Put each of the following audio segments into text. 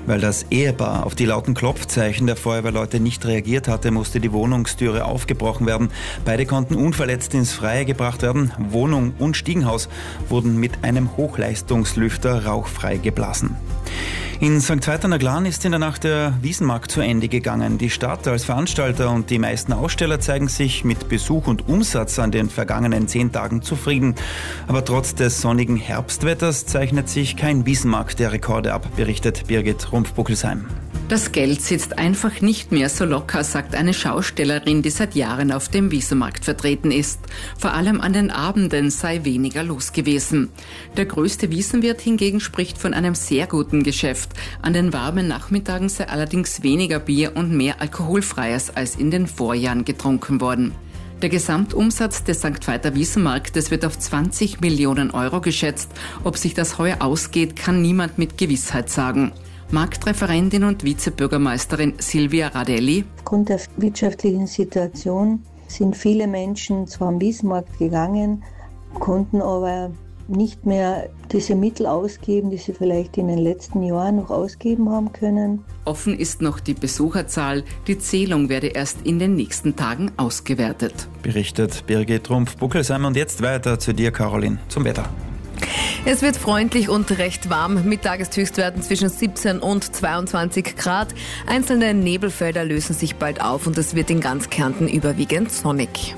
Weil das Ehepaar auf die lauten Klopfzeichen der Feuerwehrleute nicht reagiert hatte, musste die Wohnungstüre aufgebrochen werden. Beide konnten unverletzt ins Freie gebracht werden. Wohnung und Stiegenhaus wurden mit einem Hochleistungslüfter rauchfrei geblasen. In St. Veit an der Glan ist in der Nacht der Wiesenmarkt zu Ende gegangen. Die Stadt als Veranstalter und die meisten Aussteller zeigen sich mit Besuch und Umsatz an den vergangenen 10 Tagen zufrieden. Aber trotz des sonnigen Herbstwetters zeichnet sich kein Wiesenmarkt der Rekorde ab, berichtet Birgit Rumpf-Buckelsheim. Das Geld sitzt einfach nicht mehr so locker, sagt eine Schaustellerin, die seit Jahren auf dem Wiesenmarkt vertreten ist. Vor allem an den Abenden sei weniger los gewesen. Der größte Wiesenwirt hingegen spricht von einem sehr guten Geschäft. An den warmen Nachmittagen sei allerdings weniger Bier und mehr Alkoholfreies als in den Vorjahren getrunken worden. Der Gesamtumsatz des St. Veiter Wiesenmarktes wird auf 20 Millionen Euro geschätzt. Ob sich das heuer ausgeht, kann niemand mit Gewissheit sagen. Marktreferentin und Vizebürgermeisterin Silvia Radelli. Aufgrund der wirtschaftlichen Situation sind viele Menschen zwar am Wiesenmarkt gegangen, konnten aber nicht mehr diese Mittel ausgeben, die sie vielleicht in den letzten Jahren noch ausgeben haben können. Offen ist noch die Besucherzahl. Die Zählung werde erst in den nächsten Tagen ausgewertet. Berichtet Birgit Rumpf-Buckelsheim. Und jetzt weiter zu dir, Caroline, zum Wetter. Es wird freundlich und recht warm, mit Tageshöchstwerten zwischen 17 und 22 Grad. Einzelne Nebelfelder lösen sich bald auf und es wird in ganz Kärnten überwiegend sonnig.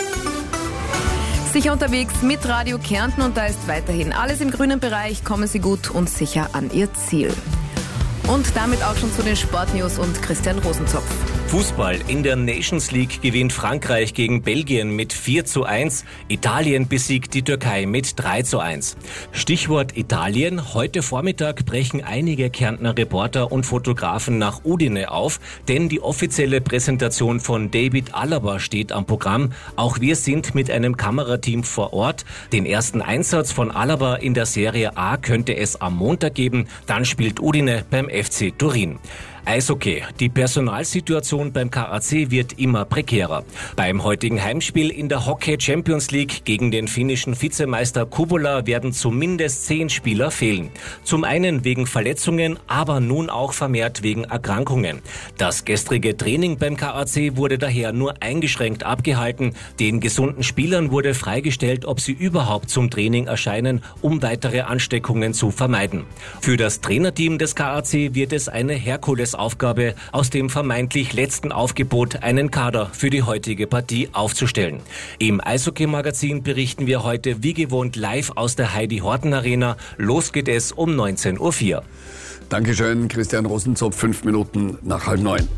Sicher unterwegs mit Radio Kärnten und da ist weiterhin alles im grünen Bereich. Kommen Sie gut und sicher an Ihr Ziel. Und damit auch schon zu den Sportnews und Christian Rosenzopf. Fußball. In der Nations League gewinnt Frankreich gegen Belgien mit 4:1. Italien besiegt die Türkei mit 3:1. Stichwort Italien. Heute Vormittag brechen einige Kärntner Reporter und Fotografen nach Udine auf, denn die offizielle Präsentation von David Alaba steht am Programm. Auch wir sind mit einem Kamerateam vor Ort. Den ersten Einsatz von Alaba in der Serie A könnte es am Montag geben. Dann spielt Udine beim FC Turin. Eishockey. Die Personalsituation beim KAC wird immer prekärer. Beim heutigen Heimspiel in der Hockey Champions League gegen den finnischen Vizemeister Kubola werden zumindest 10 Spieler fehlen. Zum einen wegen Verletzungen, aber nun auch vermehrt wegen Erkrankungen. Das gestrige Training beim KAC wurde daher nur eingeschränkt abgehalten. Den gesunden Spielern wurde freigestellt, ob sie überhaupt zum Training erscheinen, um weitere Ansteckungen zu vermeiden. Für das Trainerteam des KAC wird es eine Herkulesaufgabe, aus dem vermeintlich letzten Aufgebot einen Kader für die heutige Partie aufzustellen. Im Eishockey-Magazin berichten wir heute wie gewohnt live aus der Heidi-Horten-Arena. Los geht es um 19:04 Uhr. Dankeschön, Christian Rosenzopf, 5 Minuten nach 8:30.